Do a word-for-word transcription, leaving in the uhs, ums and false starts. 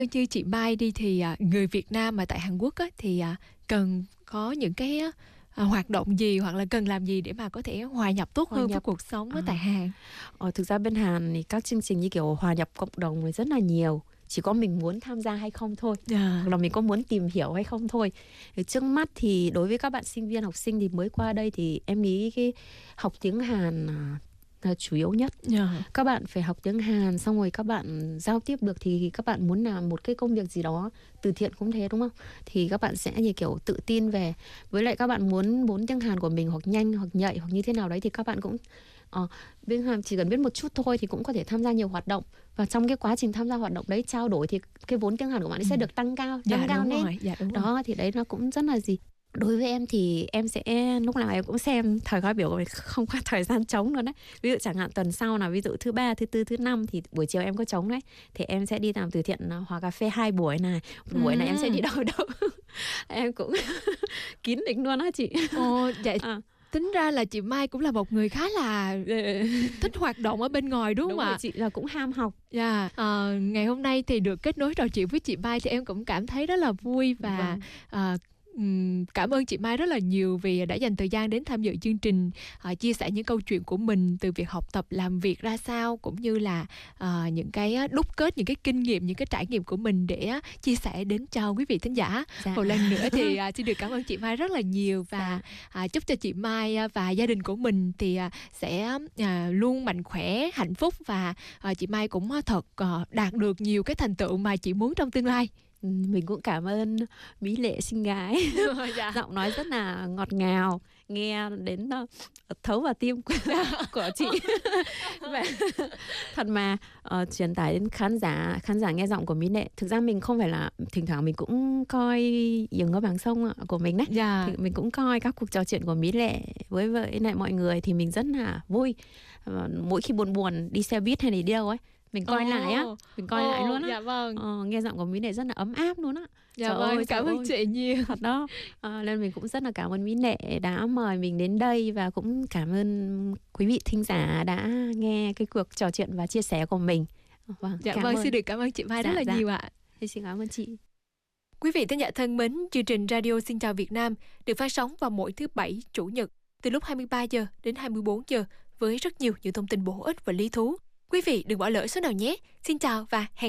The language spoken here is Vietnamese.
Như chị Mai đi thì à, người Việt Nam mà tại Hàn Quốc á, thì à, cần có những cái à, hoạt động gì hoặc là cần làm gì để mà có thể hòa nhập tốt Hòa hơn với nhập. cuộc sống ở À. tại Hàn? Ờ, thực ra bên Hàn thì các chương trình như kiểu hòa nhập cộng đồng thì rất là nhiều. Chỉ có mình muốn tham gia hay không thôi, Yeah. hoặc là mình có muốn tìm hiểu hay không thôi. Thì trước mắt thì đối với các bạn sinh viên học sinh thì mới qua đây thì em nghĩ cái học tiếng Hàn là, là chủ yếu nhất. Yeah. Các bạn phải học tiếng Hàn, xong rồi các bạn giao tiếp được thì các bạn muốn làm một cái công việc gì đó từ thiện cũng thế, đúng không? Thì các bạn sẽ như kiểu tự tin về. Với lại các bạn muốn vốn tiếng Hàn của mình hoặc nhanh hoặc nhạy hoặc như thế nào đấy thì các bạn cũng Ờ, bên Hàn chỉ cần biết một chút thôi thì cũng có thể tham gia nhiều hoạt động. Và trong cái quá trình tham gia hoạt động đấy, trao đổi thì cái vốn tiếng Hàn của bạn ấy sẽ được tăng cao, tăng Dạ, cao đúng lên. rồi. Dạ, đúng rồi. Đó, thì đấy nó cũng rất là gì. Đối với em thì em sẽ lúc nào em cũng xem thời khóa biểu của mình, không có thời gian trống luôn đấy. Ví dụ chẳng hạn tuần sau nào, ví dụ thứ ba, thứ tư, thứ năm thì buổi chiều em có trống đấy, thì em sẽ đi làm từ thiện hòa cà phê hai buổi này. Một buổi này em sẽ đi đâu đâu em cũng kín định luôn á chị. Ồ, dạ. À. Tính ra là chị Mai cũng là một người khá là thích hoạt động ở bên ngoài, đúng không Đúng ạ? rồi, chị là cũng ham học. Dạ. Yeah. À, ngày hôm nay thì được kết nối trò chuyện với chị Mai thì em cũng cảm thấy rất là vui và Vâng. à, cảm ơn chị Mai rất là nhiều vì đã dành thời gian đến tham dự chương trình, à, chia sẻ những câu chuyện của mình từ việc học tập làm việc ra sao, cũng như là à, những cái đúc kết những cái kinh nghiệm, những cái trải nghiệm của mình để chia sẻ đến cho quý vị thính giả. Dạ. Một lần nữa thì à, xin được cảm ơn chị Mai rất là nhiều và Dạ. à, chúc cho chị Mai và gia đình của mình thì à, sẽ à, luôn mạnh khỏe, hạnh phúc và à, chị Mai cũng thật à, đạt được nhiều cái thành tựu mà chị muốn trong tương lai. Mình cũng cảm ơn Mỹ Lệ xinh gái. Dạ. Giọng nói rất là ngọt ngào, nghe đến uh, thấu vào tim của, của chị. Vậy, thật mà uh, truyền tải đến khán giả khán giả nghe giọng của Mỹ Lệ. Thực ra mình không phải là thỉnh thoảng mình cũng coi Dừng Có Bảng Sông của mình đấy. Dạ. Thì mình cũng coi các cuộc trò chuyện của Mỹ Lệ với với lại mọi người thì mình rất là vui. Uh, mỗi khi buồn buồn đi xe buýt hay đi đâu ấy, mình coi oh, lại á, mình coi oh, lại luôn á. Dạ vâng. Ờ, nghe giọng của Mỹ Lệ rất là ấm áp luôn á. Dạ trời vâng, ơi, cảm ơn chị nhiều. Thật đó. À, nên mình cũng rất là cảm ơn Mỹ Lệ đã mời mình đến đây và cũng cảm ơn quý vị thính giả đã nghe cái cuộc trò chuyện và chia sẻ của mình. Vâng, dạ vâng, ơn. Xin được cảm ơn chị Mai dạ, rất là dạ. nhiều ạ. Xin cảm ơn chị. Quý vị thính giả thân mến, chương trình Radio Xin Chào Việt Nam được phát sóng vào mỗi thứ Bảy, Chủ nhật từ lúc hai mươi ba giờ đến hai mươi bốn giờ với rất nhiều những thông tin bổ ích và lý thú. Quý vị đừng bỏ lỡ số nào nhé. Xin chào và hẹn